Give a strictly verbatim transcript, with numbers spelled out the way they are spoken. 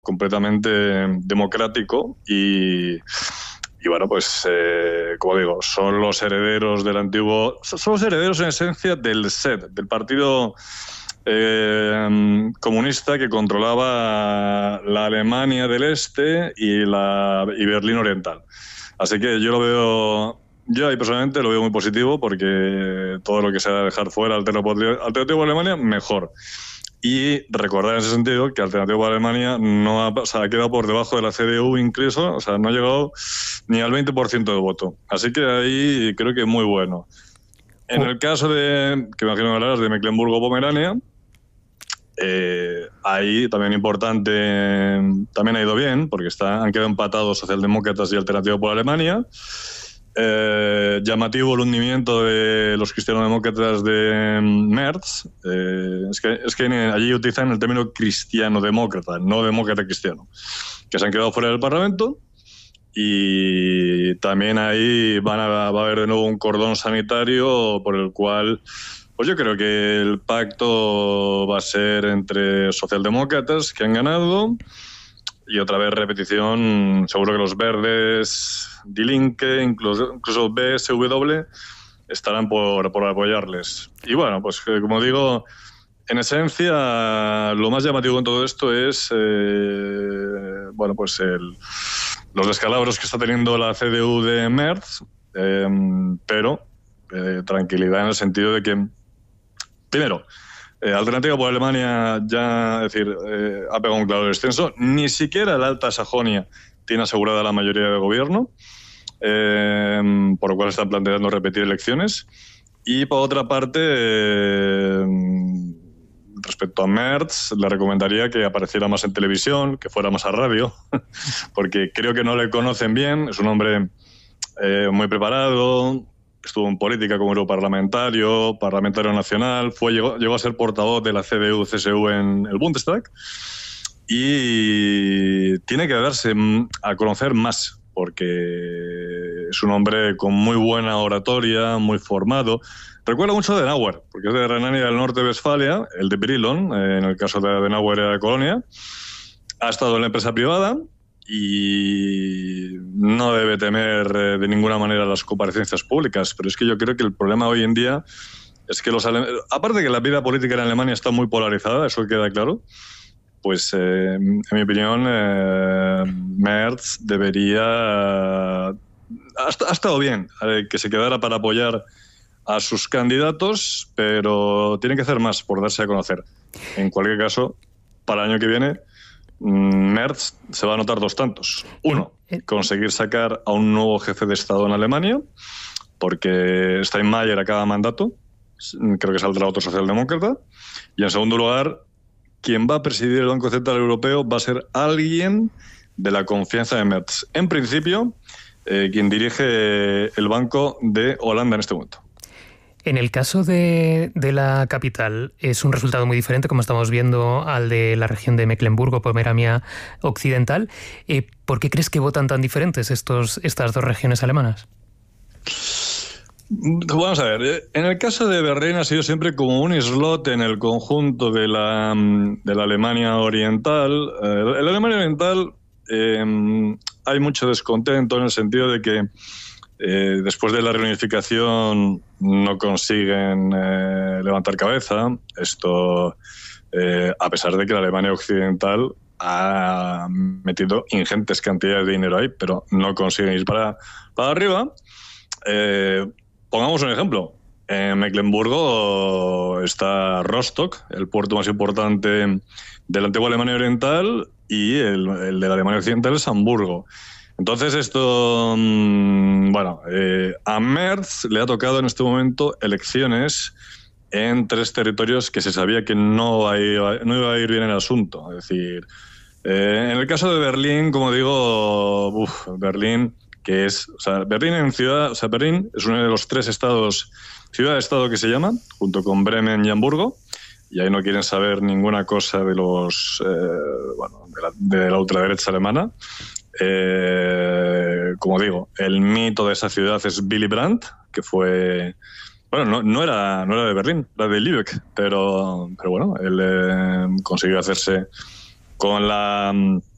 completamente democrático y, y bueno, pues eh, como digo, son los herederos del antiguo, son los herederos en esencia del S E D, del partido eh, comunista que controlaba la Alemania del Este y, la, y Berlín Oriental. Así que yo lo veo, yo ahí personalmente lo veo muy positivo porque todo lo que sea dejar fuera alternativo a Alemania, mejor. Y recordar en ese sentido que Alternativo para Alemania no ha, o sea, ha quedado por debajo de la C D U incluso, o sea, no ha llegado ni al veinte por ciento de voto. Así que ahí creo que es muy bueno. En el caso de, que me imagino que hablarás de Mecklemburgo-Pomerania, eh, ahí también importante, también ha ido bien, porque está, han quedado empatados socialdemócratas y Alternativo por Alemania. Eh, llamativo el hundimiento de los cristianodemócratas de Merz. Eh, es que, es que allí utilizan el término cristiano-demócrata, no demócrata cristiano, que se han quedado fuera del Parlamento. Y también ahí van a, va a haber de nuevo un cordón sanitario por el cual, pues yo creo que el pacto va a ser entre socialdemócratas, que han ganado, y otra vez repetición, seguro que los verdes, Die Linke, incluso, incluso B S W, estarán por, por apoyarles. Y bueno, pues como digo, en esencia, lo más llamativo en todo esto es eh, bueno, pues el, los descalabros que está teniendo la C D U de Merz, eh, pero eh, tranquilidad en el sentido de que, primero, Eh, Alternativa por Alemania ya, es decir, eh, ha pegado un claro descenso. Ni siquiera el Alta Sajonia tiene asegurada la mayoría de gobierno, eh, por lo cual están planteando repetir elecciones. Y por otra parte, eh, respecto a Merz, le recomendaría que apareciera más en televisión, que fuera más a radio, porque creo que no le conocen bien. Es un hombre eh, muy preparado. Estuvo en política como europarlamentario, parlamentario nacional, fue, llegó, llegó a ser portavoz de la C D U C S U en el Bundestag y tiene que darse a conocer más porque es un hombre con muy buena oratoria, muy formado. Recuerda mucho a Adenauer, porque es de Renania del Norte-Westfalia, el de Brilon, en el caso de Adenauer era de Colonia. Ha estado en la empresa privada y no debe temer eh, de ninguna manera las comparecencias públicas, pero es que yo creo que el problema hoy en día es que los alemanes, aparte de que la vida política en Alemania está muy polarizada, eso queda claro, pues eh, en mi opinión eh, Merz debería, ha, ha estado bien eh, que se quedara para apoyar a sus candidatos, pero tiene que hacer más por darse a conocer. En cualquier caso, para el año que viene Merz se va a notar dos tantos. Uno, conseguir sacar a un nuevo jefe de Estado en Alemania, porque Steinmeier acaba mandato, creo que saldrá otro socialdemócrata. Y en segundo lugar, quien va a presidir el Banco Central Europeo va a ser alguien de la confianza de Merz. En principio, eh, quien dirige el Banco de Holanda en este momento. En el caso de, de la capital, es un resultado muy diferente, como estamos viendo, al de la región de Mecklemburgo-Pomerania Occidental. Eh, ¿Por qué crees que votan tan diferentes estos, estas dos regiones alemanas? Vamos a ver, en el caso de Berlín ha sido siempre como un islote en el conjunto de la, de la Alemania Oriental. Eh, en la Alemania Oriental eh, hay mucho descontento en el sentido de que Eh, después de la reunificación no consiguen eh, levantar cabeza. Esto, eh, a pesar de que la Alemania Occidental ha metido ingentes cantidades de dinero ahí, pero no consiguen ir para, para arriba. Eh, pongamos un ejemplo. En Mecklemburgo está Rostock, el puerto más importante de la antigua Alemania Oriental, y el, el de la Alemania Occidental es Hamburgo. Entonces esto, bueno, eh, a Merz le ha tocado en este momento elecciones en tres territorios que se sabía que no iba, no iba a ir bien el asunto. Es decir, eh, en el caso de Berlín, como digo, uf, Berlín, que es, o sea, Berlín en ciudad, o sea, Berlín es uno de los tres estados, ciudad-estado que se llama, junto con Bremen y Hamburgo, y ahí no quieren saber ninguna cosa de los, eh, bueno, de la, de la ultraderecha alemana. Eh, como digo, el mito de esa ciudad es Willy Brandt, que fue, bueno, no, no era no era de Berlín, era de Lübeck, pero, pero bueno, él eh, consiguió hacerse con la